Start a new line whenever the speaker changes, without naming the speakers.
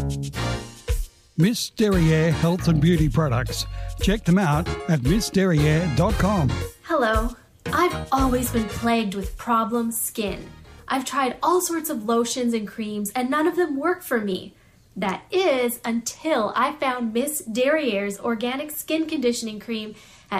Miss Derriere Health and Beauty Products. Check them out at missderriere.com.
Hello. I've always been plagued with problem skin. I've tried all sorts of lotions and creams and none of them work for me. That is until I found Miss Derriere's Organic Skin Conditioning Cream